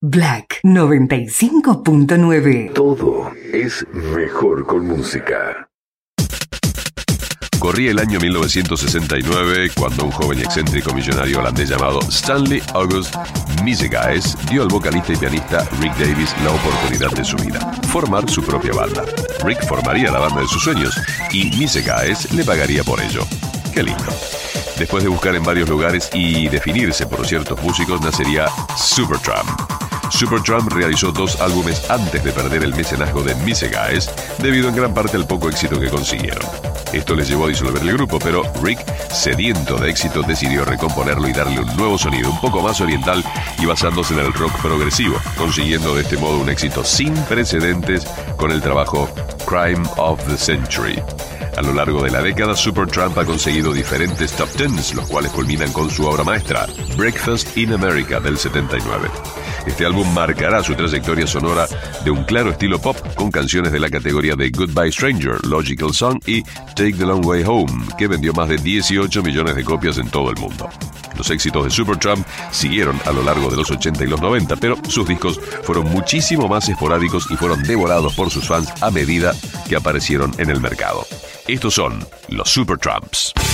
Black 95.9. Todo es mejor con música. Corría el año 1969 cuando un joven y excéntrico millonario holandés llamado Stanley August Miesegaes dio al vocalista y pianista Rick Davies la oportunidad de su vida: formar su propia banda. Rick formaría la banda de sus sueños y Miesegaes le pagaría por ello. ¡Qué lindo! Después de buscar en varios lugares y definirse por ciertos músicos, nacería Supertramp. Supertramp realizó 2 álbumes antes de perder el mecenazgo de Miesegaes, debido en gran parte al poco éxito que consiguieron. Esto les llevó a disolver el grupo, pero Rick, sediento de éxito, decidió recomponerlo y darle un nuevo sonido, un poco más oriental y basándose en el rock progresivo, consiguiendo de este modo un éxito sin precedentes con el trabajo Crime of the Century. A lo largo de la década, Supertramp ha conseguido diferentes top 10s, los cuales culminan con su obra maestra, Breakfast in America, del 79. Este álbum marcará su trayectoria sonora de un claro estilo pop, con canciones de la categoría de Goodbye Stranger, Logical Song y Take the Long Way Home, que vendió más de 18 millones de copias en todo el mundo. Los éxitos de Supertramp siguieron a lo largo de los 80 y los 90, pero sus discos fueron muchísimo más esporádicos y fueron devorados por sus fans a medida que aparecieron en el mercado. Estos son los Supertramps.